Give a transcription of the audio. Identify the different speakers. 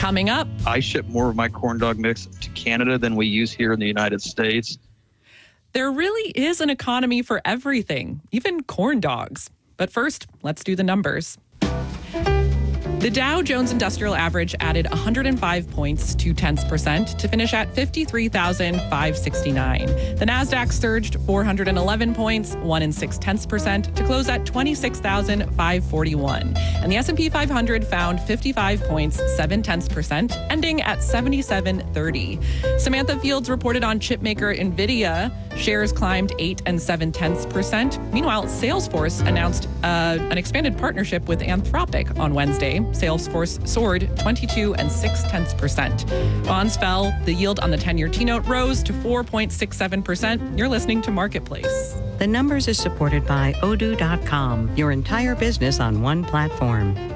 Speaker 1: Coming up,
Speaker 2: I ship more of my corn dog mix to Canada than we use here in the United States.
Speaker 1: there really is an economy for everything, even corn dogs. But first, let's do the numbers. The Dow Jones Industrial Average added 105 points, 0.2% to finish at 53,569. The Nasdaq surged 411 points, 1.6% to close at 26,541. And the S&P 500 found 55 points, 0.7%, ending at 7730. Samantha Fields reported on chipmaker Nvidia. Shares climbed 8.7%. Meanwhile, Salesforce announced an expanded partnership with Anthropic on Wednesday. Salesforce soared 22.6%. Bonds fell. The yield on the 10-year T-note rose to 4.67%. You're listening to Marketplace.
Speaker 3: The Numbers is supported by Odoo.com, your entire business on one platform.